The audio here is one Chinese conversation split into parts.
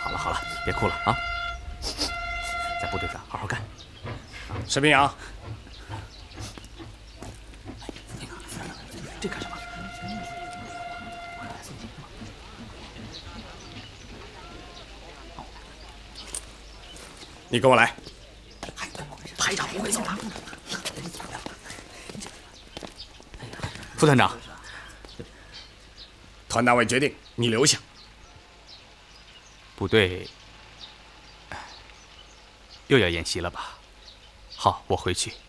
好了好了，别哭了啊！在部队上好好干。 士兵啊， 这干什么？ 你跟我来。 排长不会走的。副团长， 团大委决定你留下。 部队又要演习了吧？好，我回去。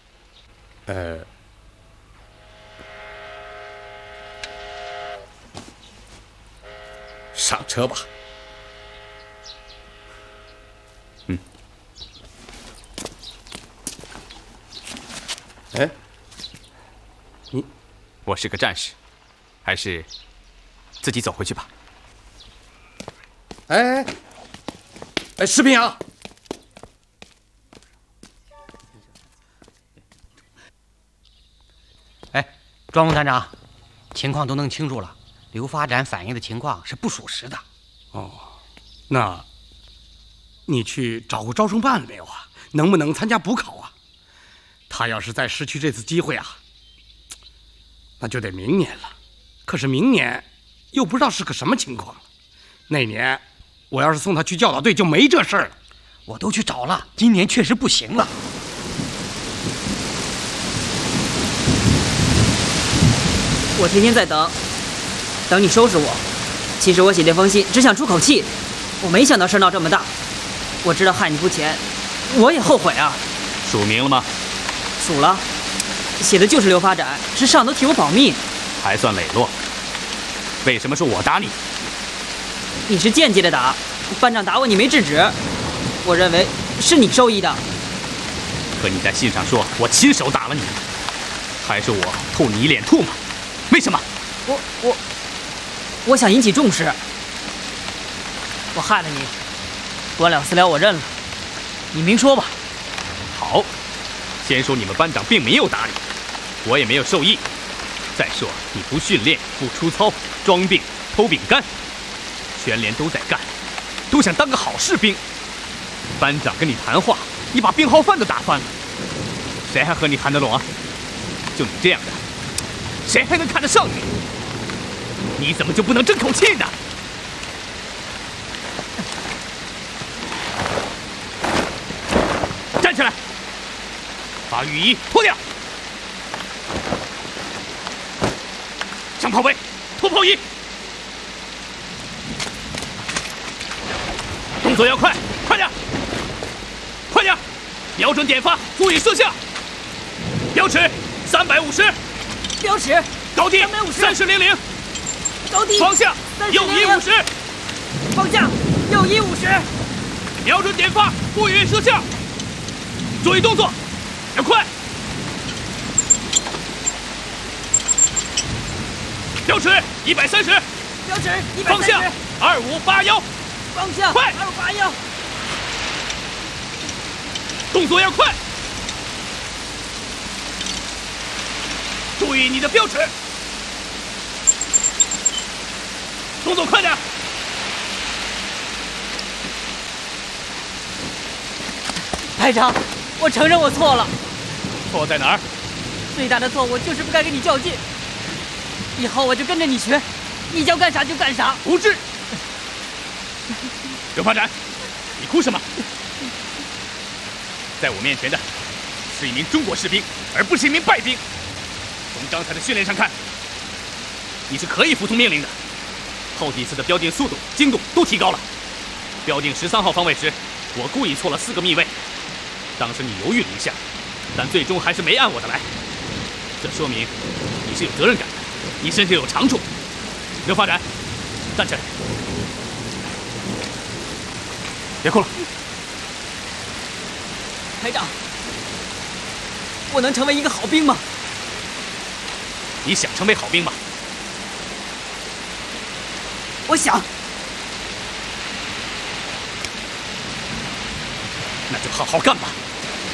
上车吧。 嗯。 哎， 我是个战士，还是自己走回去吧。 哎，士兵啊！ 哎，庄副团长，情况都弄清楚了，刘发展反映的情况是不属实的。 哦，那你去找过招生办了没有啊？能不能参加补考啊？他要是再失去这次机会啊，那就得明年了。可是明年又不知道是个什么情况了。那年我要是送他去教导队，就没这事儿了。 我都去找了，今年确实不行了。 我天天在等你收拾我。其实我写这封信只想出口气，我没想到事闹这么大。我知道害你不浅，我也后悔啊。 署名了吗？ 署了，写的就是刘发展，是上头替我保密， 还算磊落。为什么是我打你？ 你是间接的打，班长打我你没制止，我认为是你授意的。 可你在信上说我亲手打了你，还是我吐你一脸唾沫？为什么？ 我想引起重视。我害了你，官了私了我认了，你明说吧。 好，先说你们班长并没有打你，我也没有授意。再说你不训练、不出操、装病、偷饼干，全连都在干，都想当个好士兵。班长跟你谈话，你把病号饭都打翻了，谁还和你谈得拢啊？就你这样的，谁还能看得上你？你怎么就不能争口气呢？站起来，把雨衣脱掉，上炮位，脱炮衣，动作要快，快点，快点，瞄准点发，注意射向，标尺350， 标尺高低 350 3000， 高低方向右移50， 方向右移50， 瞄准点发，不允射向，注意动作，要快。标尺130， 标尺130， 方向2581， 方向快 2581， 动作要快，注意你的标尺，动作快点。 排长，我承认我错了， 错在哪儿？ 最大的错误就是不该跟你较劲。以后我就跟着你学，你叫干啥就干啥。 不是。刘发展，你哭什么？在我面前的是一名中国士兵，而不是一名败兵。从刚才的训练上看，你是可以服从命令的。后几次的标定速度、精度都提高了。标定13号方位时，我故意错了4个密位，当时你犹豫了一下，但最终还是没按我的来。这说明你是有责任感的，你身上有长处。刘发展，站起来，别哭了。 排长，我能成为一个好兵吗？ 你想成为好兵吗？ 我想。 那就好好干吧。